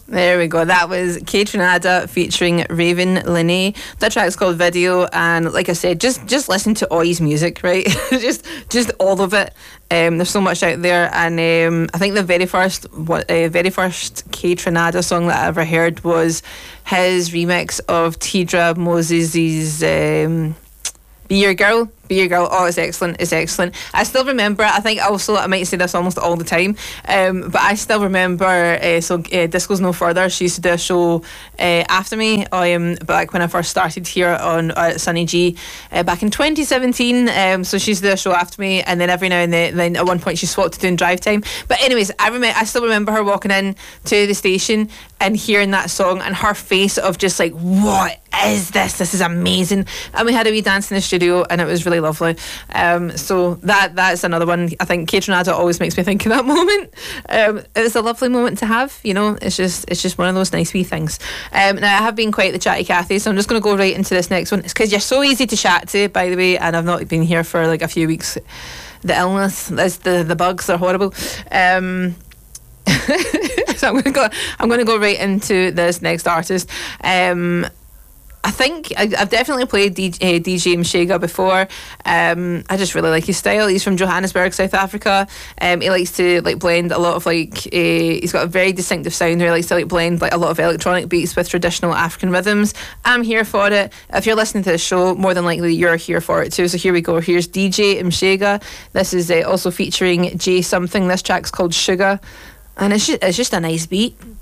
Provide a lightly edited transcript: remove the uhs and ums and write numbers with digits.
There we go. That was Kaytranada featuring Raven Linney. That track's called Video, and like I said, just listen to Oi's music, right? just all of it. There's so much out there, and I think the very first Kaytranada song that I ever heard was his remix of Tidra Moses's Be Your Girl. Be Your Girl. Oh, it's excellent. It's excellent. I still remember, I think also, I might say this almost all the time, but I still remember, Disco's No Further, she used to do a show after me, back when I first started here on Sunny G back in 2017. So she used to do a show after me, and then every now and then at one point she swapped to doing drive time. But anyways, I still remember her walking in to the station and hearing that song, and her face of just like, what is this? This is amazing. And we had a wee dance in the studio, and it was really lovely. So that's another one. I think Kaytranada always makes me think of that moment. It was a lovely moment to have, you know. It's just one of those nice wee things. Now I have been quite the chatty Cathy, so I'm just going to go right into this next one. It's because you're so easy to chat to, by the way, and I've not been here for like a few weeks. The illness, the bugs are horrible. So I'm going to go right into this next artist. I think I've definitely played DJ Mshega before. I just really like his style. He's from Johannesburg, South Africa. He likes to like blend a lot of he's got a very distinctive sound. He likes to like blend like a lot of electronic beats with traditional African rhythms. I'm here for it. If you're listening to the show, more than likely you're here for it too. So here we go. Here's DJ Mshega. This is also featuring Jay Something. This track's called Sugar, and it's just a nice beat.